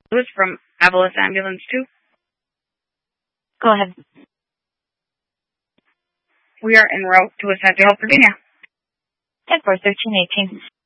Lewis from Avalos Ambulance 2. Go ahead. We are en route to Ascension, Virginia. 10-4, 1318.